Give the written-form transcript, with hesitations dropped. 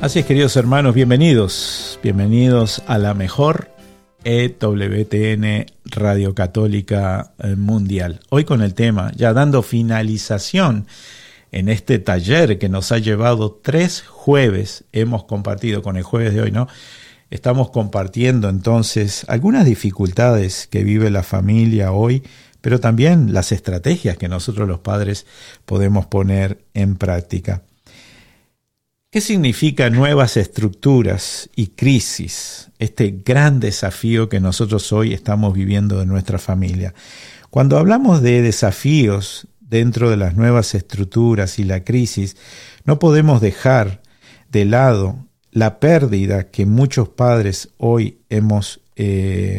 Así es, queridos hermanos, bienvenidos a la mejor EWTN Radio Católica Mundial. Hoy con el tema, ya dando finalización en este taller que nos ha llevado 3 jueves, hemos compartido con el jueves de hoy, ¿no? Estamos compartiendo entonces algunas dificultades que vive la familia hoy, pero también las estrategias que nosotros los padres podemos poner en práctica. ¿Qué significa nuevas estructuras y crisis? Este gran desafío que nosotros hoy estamos viviendo en nuestra familia. Cuando hablamos de desafíos dentro de las nuevas estructuras y la crisis, no podemos dejar de lado la pérdida que muchos padres hoy hemos